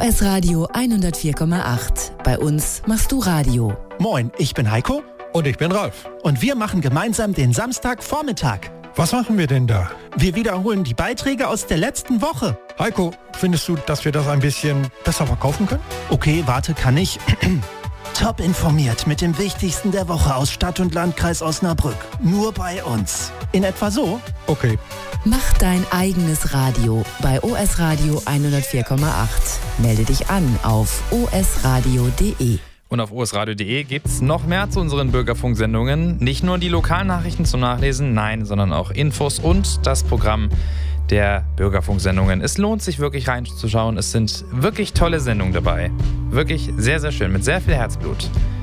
OS Radio 104,8. Bei uns machst du Radio. Moin, ich bin Heiko. Und ich bin Ralf. Und wir machen gemeinsam den Samstagvormittag. Was machen wir denn da? Wir wiederholen die Beiträge aus der letzten Woche. Heiko, findest du, dass wir das ein bisschen besser verkaufen können? Okay, warte, kann ich. Top informiert mit dem Wichtigsten der Woche aus Stadt und Landkreis Osnabrück. Nur bei uns. In etwa so? Okay. Mach dein eigenes Radio bei OS Radio 104,8. Melde dich an auf osradio.de. Und auf osradio.de gibt's noch mehr zu unseren Bürgerfunksendungen. Nicht nur die Lokalnachrichten zum Nachlesen, nein, sondern auch Infos und das Programm der Bürgerfunksendungen. Es lohnt sich wirklich reinzuschauen. Es sind wirklich tolle Sendungen dabei. Wirklich sehr, sehr schön, mit sehr viel Herzblut.